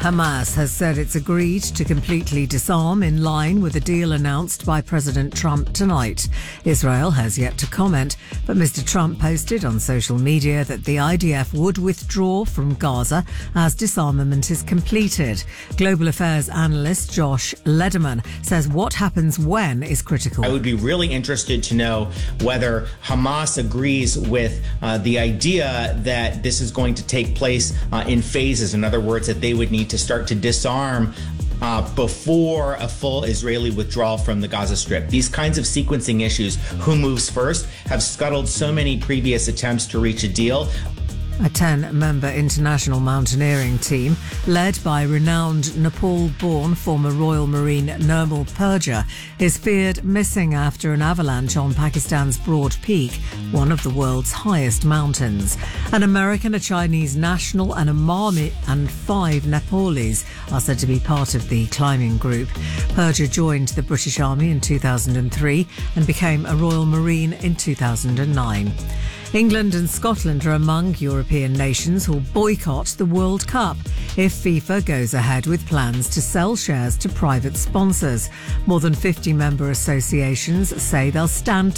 Hamas has said it's agreed to completely disarm in line with a deal announced by President Trump tonight. Israel has yet to comment, but Mr. Trump posted on social media that the IDF would withdraw from Gaza as disarmament is completed. Global affairs analyst Josh Lederman says what happens when is critical. I would be really interested to know whether Hamas agrees with the idea that this is going to take place in phases. In other words, that they would need to start to disarm before a full Israeli withdrawal from the Gaza Strip. These kinds of sequencing issues, who moves first, have scuttled so many previous attempts to reach a deal. A 10-member international mountaineering team, led by renowned Nepal-born former Royal Marine Nirmal Purja, is feared missing after an avalanche on Pakistan's Broad Peak, one of the world's highest mountains. An American, a Chinese national and a Marmot and 5 Nepalese are said to be part of the climbing group. Purja joined the British Army in 2003 and became a Royal Marine in 2009. England and Scotland are among European nations who'll boycott the World Cup if FIFA goes ahead with plans to sell shares to private sponsors. More than 50 member associations say they'll stand